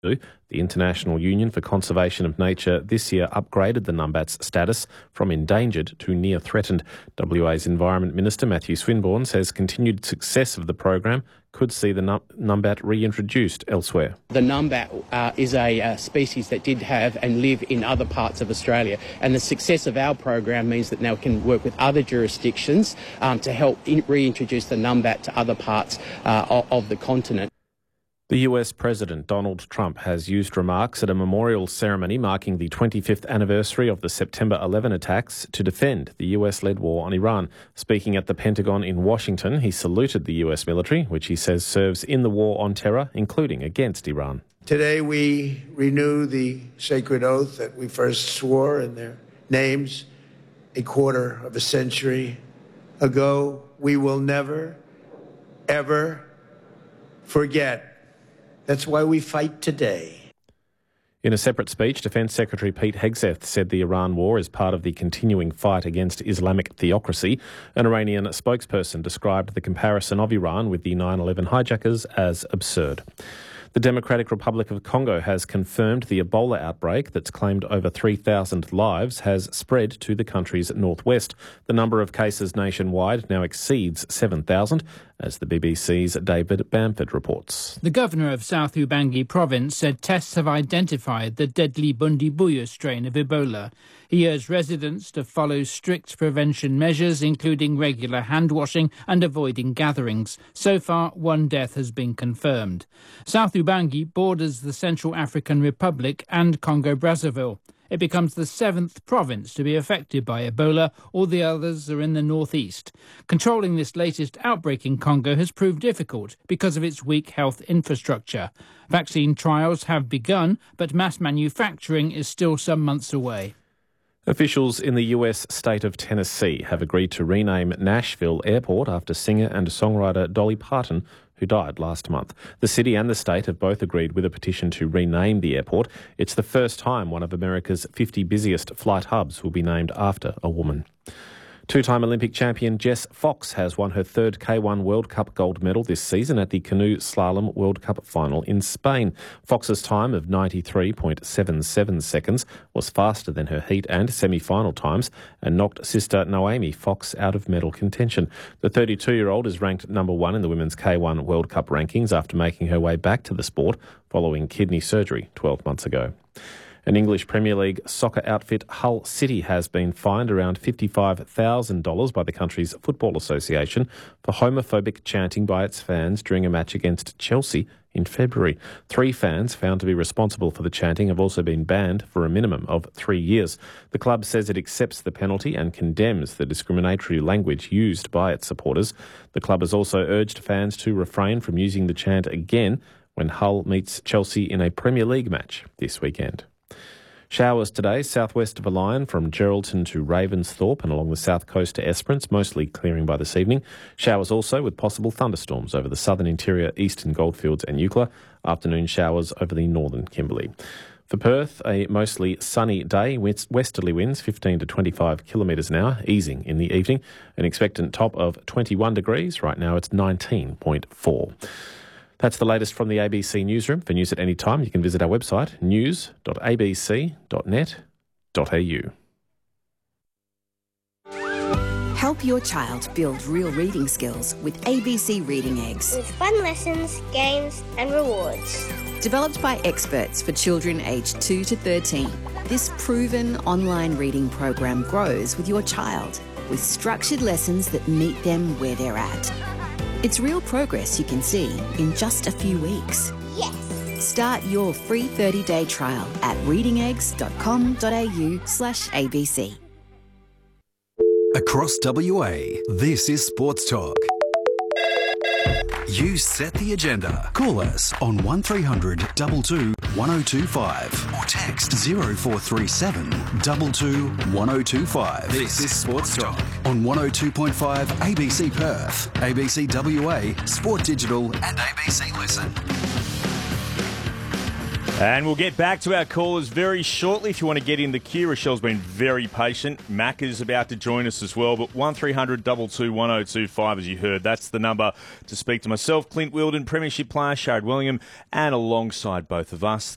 The International Union for Conservation of Nature this year upgraded the numbat's status from endangered to near threatened. WA's Environment Minister Matthew Swinburne says continued success of the program could see the numbat reintroduced elsewhere. The numbat is a species that did have and live in other parts of Australia, and the success of our program means that now we can work with other jurisdictions to help reintroduce the numbat to other parts of the continent. The US President Donald Trump has used remarks at a memorial ceremony marking the 25th anniversary of the September 11 attacks to defend the US-led war on Iran. Speaking at the Pentagon in Washington, he saluted the US military, which he says serves in the war on terror, including against Iran. Today we renew the sacred oath that we first swore in their names a quarter of a century ago. We will never, ever forget. That's why we fight today. In a separate speech, Defence Secretary Pete Hegseth said the Iran war is part of the continuing fight against Islamic theocracy. An Iranian spokesperson described the comparison of Iran with the 9/11 hijackers as absurd. The Democratic Republic of Congo has confirmed the Ebola outbreak that's claimed over 3,000 lives has spread to the country's northwest. The number of cases nationwide now exceeds 7,000, as the BBC's David Bamford reports. The governor of South Ubangi province said tests have identified the deadly Bundibugyo strain of Ebola. He urged residents to follow strict prevention measures, including regular hand washing and avoiding gatherings. So far, one death has been confirmed. South Ubangi borders the Central African Republic and Congo-Brazzaville. It becomes the 7th province to be affected by Ebola. All the others are in the northeast. Controlling this latest outbreak in Congo has proved difficult because of its weak health infrastructure. Vaccine trials have begun, but mass manufacturing is still some months away. Officials in the US state of Tennessee have agreed to rename Nashville Airport after singer and songwriter Dolly Parton, who died last month. The city and the state have both agreed with a petition to rename the airport. It's the first time one of America's 50 busiest flight hubs will be named after a woman. Two-time Olympic champion Jess Fox has won her third K1 World Cup gold medal this season at the Canoe Slalom World Cup final in Spain. Fox's time of 93.77 seconds was faster than her heat and semi-final times and knocked sister Naomi Fox out of medal contention. The 32-year-old is ranked number one in the Women's K1 World Cup rankings after making her way back to the sport following kidney surgery 12 months ago. An English Premier League soccer outfit, Hull City, has been fined around $55,000 by the country's Football Association for homophobic chanting by its fans during a match against Chelsea in February. 3 fans found to be responsible for the chanting have also been banned for a minimum of 3 years. The club says it accepts the penalty and condemns the discriminatory language used by its supporters. The club has also urged fans to refrain from using the chant again when Hull meets Chelsea in a Premier League match this weekend. Showers today, southwest of a line from Geraldton to Ravensthorpe and along the south coast to Esperance, mostly clearing by this evening. Showers also with possible thunderstorms over the southern interior, eastern Goldfields and Eucla. Afternoon showers over the northern Kimberley. For Perth, a mostly sunny day, westerly winds 15 to 25 kilometres an hour, easing in the evening. An expectant top of 21 degrees. Right now it's 19.4. That's the latest from the ABC Newsroom. For news at any time, you can visit our website, news.abc.net.au. Help your child build real reading skills with ABC Reading Eggs. With fun lessons, games and rewards. Developed by experts for children aged 2 to 13, this proven online reading program grows with your child with structured lessons that meet them where they're at. It's real progress you can see in just a few weeks. Yes! Start your free 30-day trial at readingeggs.com.au/ABC. Across WA, this is Sports Talk. You set the agenda. Call us on 1300 22 1025 or text 0437 22 1025. This is Sports Talk on 102.5 ABC Perth, ABC WA, Sport Digital and ABC Listen. And we'll get back to our callers very shortly. If you want to get in the queue, Rochelle's been very patient. Mac is about to join us as well. But 1300 22 1025, as you heard, that's the number to speak to myself, Clint Wilden, Premiership player, Sharad Willingham, and alongside both of us,